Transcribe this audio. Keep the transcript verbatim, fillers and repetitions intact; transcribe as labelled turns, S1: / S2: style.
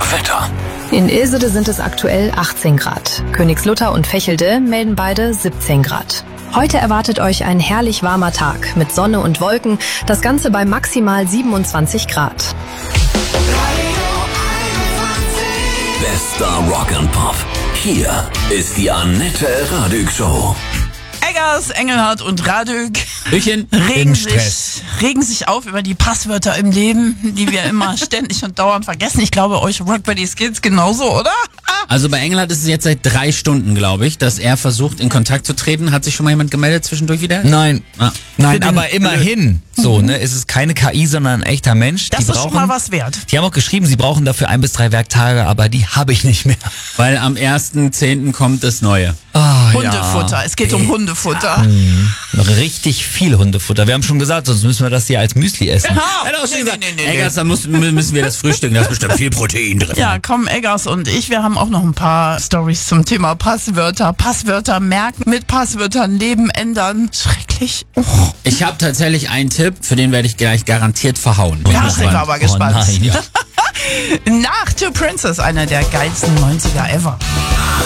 S1: Wetter.
S2: In Ilsede sind es aktuell achtzehn Grad. Königslutter und Vechelde melden beide siebzehn Grad. Heute erwartet euch ein herrlich warmer Tag mit Sonne und Wolken, das Ganze bei maximal siebenundzwanzig Grad.
S1: Bester Rock and Pop. Hier ist die Annette Radück Show.
S3: Eggers, Engelhardt und Radück
S4: Hüchen
S3: regen
S4: im
S3: sich,
S4: Stress.
S3: regen sich auf über die Passwörter im Leben, die wir immer ständig und dauernd vergessen. Ich glaube, euch Rockbuddies geht's genauso, oder?
S4: Also bei Engelhardt ist es jetzt seit drei Stunden, glaube ich, dass er versucht, in Kontakt zu treten. Hat sich schon mal jemand gemeldet zwischendurch wieder?
S5: Nein,
S4: Ah.
S5: nein, aber immerhin. So, ne, es ist keine K I, sondern ein echter Mensch.
S3: Das
S5: die
S3: ist
S5: brauchen,
S3: schon mal was wert.
S5: Die haben auch geschrieben, sie brauchen dafür ein bis drei Werktage, aber die habe ich nicht mehr.
S4: Weil am ersten zehnten kommt das Neue.
S5: Oh,
S3: Hundefutter, es geht um Hundefutter.
S5: Mhm. Noch richtig viel Hundefutter. Wir haben schon gesagt, sonst müssen wir das hier als Müsli essen.
S3: Ah,
S4: Hat auch schon
S3: nee,
S4: gesagt,
S3: nee, nee, nee.
S4: Eggers, da muss, müssen wir das frühstücken, da ist bestimmt viel Protein drin.
S3: Ja, komm, Eggers und ich, wir haben auch noch ein paar Stories zum Thema Passwörter. Passwörter merken, mit Passwörtern Leben ändern. Schrecklich. Oh.
S4: Ich habe tatsächlich einen Tipp, für den werde ich gleich garantiert verhauen. Bin
S3: Da
S4: ich
S3: sind wir
S4: gespannt.
S3: aber gespannt.
S5: Oh nein, ja.
S3: Nach To Princess, einer der geilsten neunziger ever.